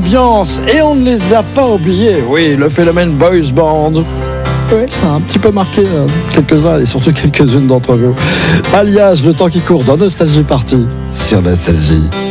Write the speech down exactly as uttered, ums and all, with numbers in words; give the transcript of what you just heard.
l'ambiance et on ne les a pas oubliés. Oui, le phénomène boys band. Oui, ça a un petit peu marqué euh, quelques-uns et surtout quelques-unes d'entre vous. Alias, le temps qui court dans Nostalgie Party sur Nostalgie.